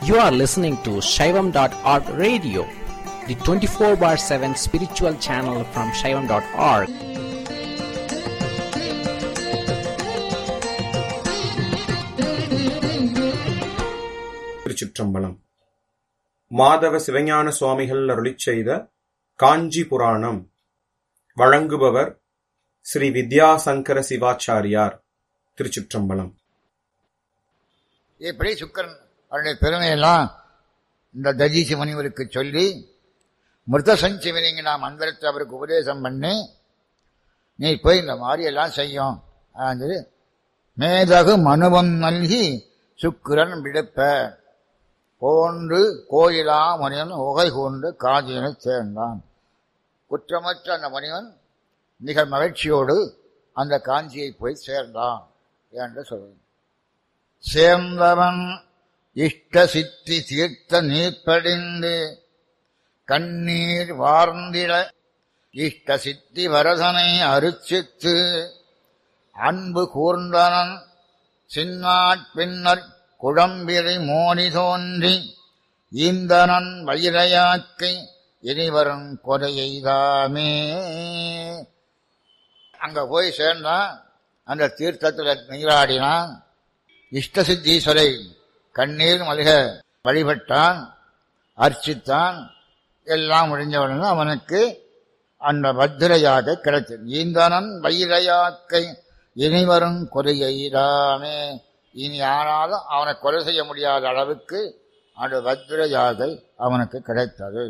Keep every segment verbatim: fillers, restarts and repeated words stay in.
You are listening to Shaivam dot org radio, the twenty-four bar seven spiritual channel from Shaivam dot org. திருச்சிற்றம்பலம். மாதவ சிவஞான சுவாமிகள் அருளிச் செய்த காஞ்சி புராணம். வழங்குபவர் ஸ்ரீ வித்யாசங்கர சிவாச்சாரியார். திருச்சிற்றம்பலம். இப்படி சுக்கரன் அவருடைய பெருமையெல்லாம் இந்த தஜீசி முனிவருக்கு சொல்லி மிருத சஞ்சீவனிங்க நாம் மந்திரத்தை அவருக்கு உபதேசம் பண்ணி, நீ போய் இந்த மாதிரி எல்லாம் செய்யும் அது மேதகு மனுவம் நல்கி சுக்கிரன் விடுப்ப போன்று கோயிலா முனிவன் உகை கொண்டு காஞ்சியனை சேர்ந்தான். குற்றமற்ற அந்த முனிவன் மிக மகிழ்ச்சியோடு அந்த காஞ்சியை போய் சேர்ந்தான் என்று சொல்வது. சேர்ந்தவன் இஷ்ட சித்தி தீர்த்த நீர்ப்படிந்து கண்ணீர் வார்ந்திட இஷ்ட சித்தி வரதனை அருச்சித்து அன்பு கூர்ந்தனன் சின்னாட் பின்னர் குழம்பிரை மோனி தோன்றி ஈந்தனன் வயிறையாக்கை இனிவரும் கொலையெய்தாமே. அங்க போய் சேர்ந்தான், அந்த தீர்த்தத்தில் நீராடினான், இஷ்டசித்தீஸ்வரை கண்ணீர் மல்க வழிபட்டான், அர்ச்சித்தான். எல்லாம் முடிஞ்சவுடனே அவனுக்கு அந்த பத்திரையாக கிடைத்தது. ஈந்தனன் வயிறையாக்கை இனிவரும் கொலையெய்தாமே. இனி ஆனாலும் அவனை கொலை செய்ய முடியாத அளவுக்கு அந்த பத்திரையாக அவனுக்கு கிடைத்தது.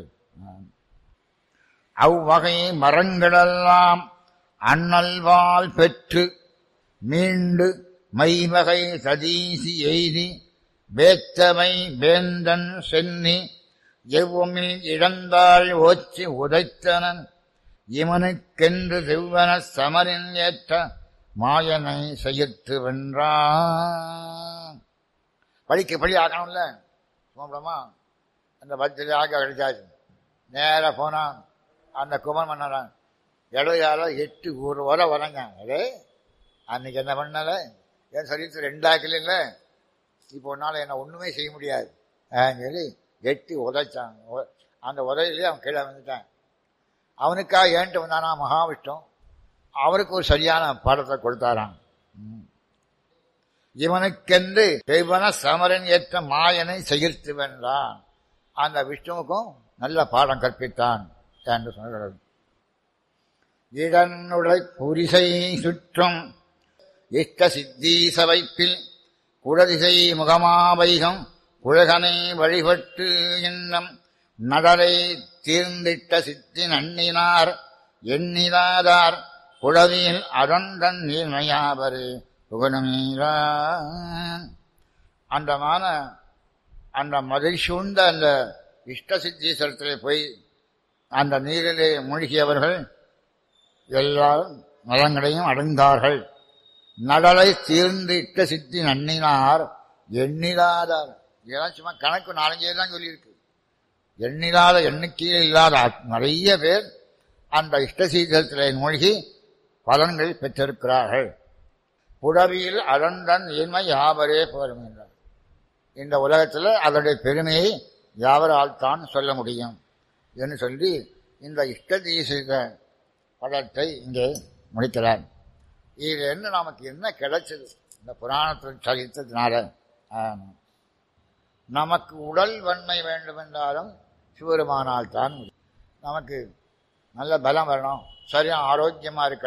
அவ்வகை மரங்களெல்லாம் அண்ணல்வால் பெற்று மீண்டு மைவகை சதீசி எய்தி வேத்தமை வேந்தன் சென்னி எவ்வுமில் இழந்தாள் ஓச்சி உதைத்தனன் இவனுக்கென்று செவ்வன சமரின் ஏற்ற மாயனை செய்யத்து வென்றான். பழிக்கு பழி ஆகணும்ல, சுமமா அந்த பத்திரியாக கிடைச்சாச்சு. நேர போனான் அந்த குமன் மன்னரான் இடதுகால எட்டு ஒரு வரை வரங்க. அதே அன்னைக்கு என்ன பண்ணல, என் சரீரத்தில் ரெண்டாக்கில் இல்லை, இப்போ ஒன்னால என்ன ஒண்ணுமே செய்ய முடியாது சொல்லி எட்டி உதைச்சான். அந்த உதையிலே அவன் கீழே வந்துட்டான். அவனுக்காக ஏன்ட்டு வந்தானா மகாவிஷ்ணு, அவருக்கு ஒரு சரியான பாடத்தை கொடுத்தாராம். இவனுக்கென்று தெய்வன சமரன் ஏற்ற மாயனை செகிர்த்து வென்றான். அந்த விஷ்ணுவுக்கும் நல்ல பாடம் கற்பித்தான் என்று சொல்கிறது. இடனுடை புரிசை சுற்றும் இஷ்ட சித்தீச வைப்பில் குடதிசை முகமாவைகம் உலகனை வழிபட்டு இன்னம் நடரை தீர்ந்திட்ட சித்தின் அண்ணினார் எண்ணிலாதார் குழவியில் அருந்தன் நீர்மையாவரு புகழமீரான். அந்தமான அந்த மதில் சூழ்ந்த அந்த இஷ்ட சித்தீஸ்வரத்திலே போய் அந்த நீரிலே மூழ்கியவர்கள் எல்லாரும் நலங்களையும் அடைந்தார்கள். நடலை தீர்ந்து இட்ட சித்தி நன்னினார் எண்ணிலாதார். இதெல்லாம் சும்மா கணக்கு நாலஞ்சே தான் சொல்லியிருக்கு. எண்ணிலாத எண்ணிக்கையில் இல்லாத நிறைய பேர் அந்த இஷ்டசீதத்திலே மூழ்கி பலன்கள் பெற்றிருக்கிறார்கள். புடவியில் அலந்தன் இன்மை யாவரே போரும் என்றார். இந்த உலகத்தில் அதனுடைய பெருமையை யாவரால் தான் சொல்ல முடியும் என்று சொல்லி இந்த இஷ்டதீசித படத்தை இங்கே முடிக்கிறார். இது என்ன நமக்கு என்ன கிடைச்சது இந்த புராணத்தில் சரித்ததுனால? நமக்கு உடல் வன்மை வேண்டுமென்றாலும் சிவருமானால் தான். நமக்கு நல்ல பலம் வரணும், சரியா ஆரோக்கியமாக இருக்க